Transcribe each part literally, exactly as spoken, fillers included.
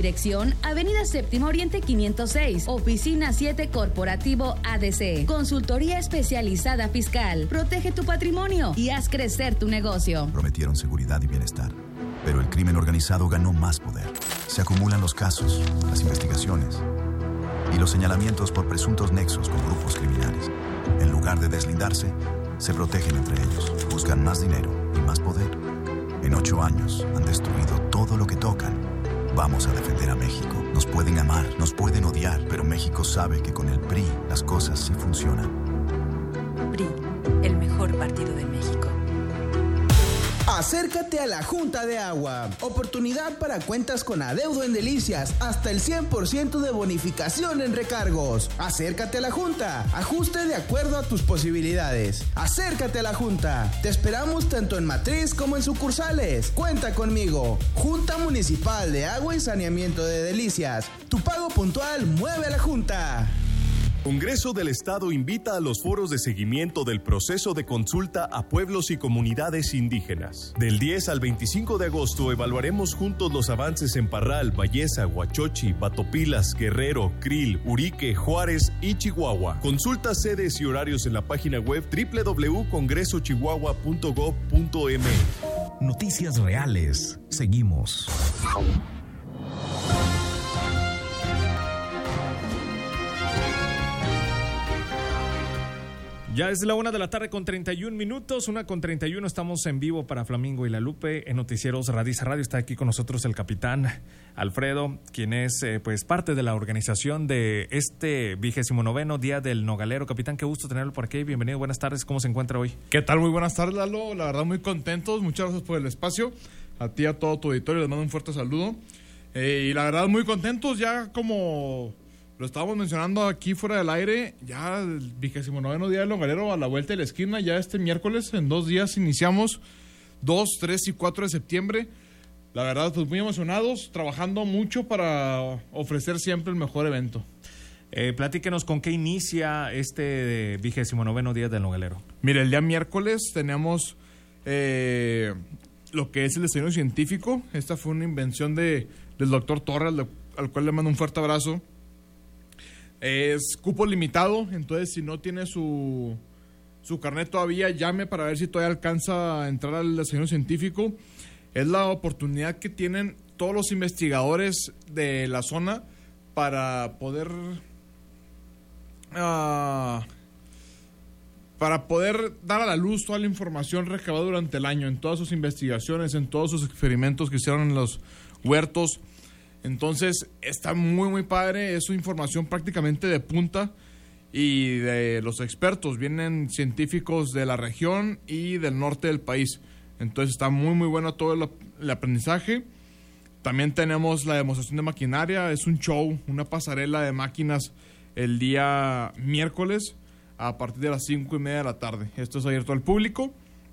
Dirección, Avenida Séptima Oriente quinientos seis. Oficina siete Corporativo A D C. Consultoría especializada fiscal. Protege tu patrimonio y haz crecer tu negocio. Prometieron seguridad y bienestar, pero el crimen organizado ganó más poder. Se acumulan los casos, las investigaciones y los señalamientos por presuntos nexos con grupos criminales. En lugar de deslindarse, se protegen entre ellos, buscan más dinero y más poder. En ocho años han destruido todo lo que tocan. Vamos a defender a México. Nos pueden amar, nos pueden odiar, pero México sabe que con el P R I las cosas sí funcionan. P R I, el mejor partido de México. Acércate a la Junta de Agua. Oportunidad para cuentas con adeudo en Delicias. Hasta el cien por ciento de bonificación en recargos. Acércate a la Junta. Ajuste de acuerdo a tus posibilidades. Acércate a la Junta. Te esperamos tanto en matriz como en sucursales. Cuenta conmigo. Junta Municipal de Agua y Saneamiento de Delicias. Tu pago puntual mueve a la Junta. Congreso del Estado invita a los foros de seguimiento del proceso de consulta a pueblos y comunidades indígenas. Del diez al veinticinco de agosto evaluaremos juntos los avances en Parral, Bayesa, Huachochi, Batopilas, Guerrero, Krill, Urique, Juárez y Chihuahua. Consulta sedes y horarios en la página web doble u doble u doble u punto congreso chihuahua punto gob punto eme. Noticias reales. Seguimos. Ya es la una de la tarde con treinta y un minutos, una con treinta y uno, estamos en vivo para Flamingo y La Lupe en Noticieros Radiza Radio. Está aquí con nosotros el capitán Alfredo, quien es eh, pues parte de la organización de este vigésimo noveno Día del Nogalero. Capitán, qué gusto tenerlo por aquí, bienvenido, buenas tardes, ¿cómo se encuentra hoy? ¿Qué tal? Muy buenas tardes, Lalo, la verdad muy contentos, muchas gracias por el espacio, a ti y a todo tu auditorio les mando un fuerte saludo, eh, y la verdad muy contentos, ya como lo estábamos mencionando aquí fuera del aire, ya el vigésimo noveno Día del Nogalero a la vuelta de la esquina, ya este miércoles, en dos días iniciamos, dos, tres y cuatro de septiembre. La verdad, pues muy emocionados, trabajando mucho para ofrecer siempre el mejor evento. Eh, platíquenos con qué inicia este vigésimo noveno Día del Nogalero. Mire, el día miércoles tenemos eh, lo que es el desayuno científico. Esta fue una invención de, del doctor Torres, al, al cual le mando un fuerte abrazo. Es cupo limitado, entonces si no tiene su, su carnet todavía, llame para ver si todavía alcanza a entrar al desayuno científico. Es la oportunidad que tienen todos los investigadores de la zona para poder uh, para poder dar a la luz toda la información recabada durante el año, en todas sus investigaciones, en todos sus experimentos que hicieron en los huertos. Entonces está muy muy padre, es información prácticamente de punta y de los expertos, vienen científicos de la región y del norte del país, entonces está muy muy bueno todo el, el aprendizaje. También tenemos la demostración de maquinaria, es un show, una pasarela de máquinas el día miércoles a partir de las cinco y media de la tarde, esto es abierto al público,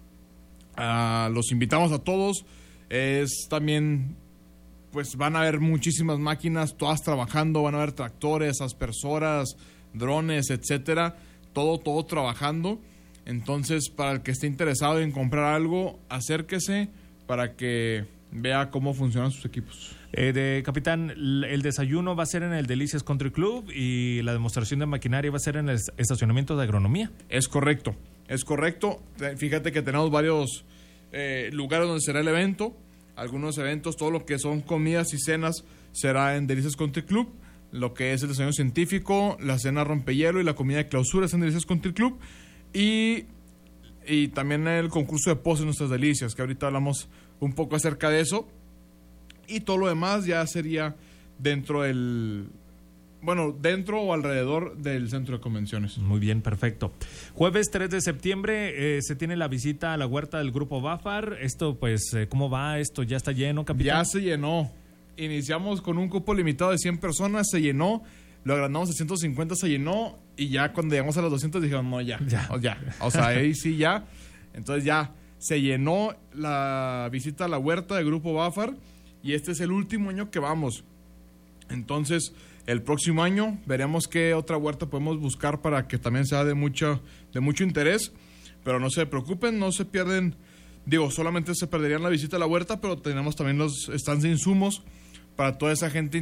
uh, los invitamos a todos, es también... pues van a haber muchísimas máquinas, todas trabajando, van a haber tractores, aspersoras, drones, etcétera, todo, todo trabajando. Entonces, para el que esté interesado en comprar algo, acérquese para que vea cómo funcionan sus equipos. Eh, de capitán, el desayuno va a ser en el Delicias Country Club y la demostración de maquinaria va a ser en el estacionamiento de agronomía. Es correcto, es correcto. Fíjate que tenemos varios eh, lugares donde será el evento. Algunos eventos, todo lo que son comidas y cenas será en Delicias Country Club, lo que es el desayuno científico, la cena rompehielo y la comida de clausura es en Delicias Country Club y, y también el concurso de postres en nuestras delicias, que ahorita hablamos un poco acerca de eso, y todo lo demás ya sería dentro del... Bueno, dentro o alrededor del centro de convenciones. Muy bien, perfecto. Jueves tres de septiembre eh, se tiene la visita a la huerta del Grupo Bafar. Esto, pues, eh, ¿cómo va? ¿Esto ya está lleno, capitán? Ya se llenó. Iniciamos con un cupo limitado de cien personas, se llenó. Lo agrandamos a ciento cincuenta, se llenó. Y ya cuando llegamos a los doscientos dijeron, no, ya. Ya. O, ya. o sea, ahí sí, ya. Entonces ya se llenó la visita a la huerta del Grupo Bafar. Y este es el último año que vamos. Entonces... el próximo año veremos qué otra huerta podemos buscar para que también sea de mucho, de mucho interés, pero no se preocupen, no se pierden, digo, solamente se perderían la visita a la huerta, pero tenemos también los stands de insumos para toda esa gente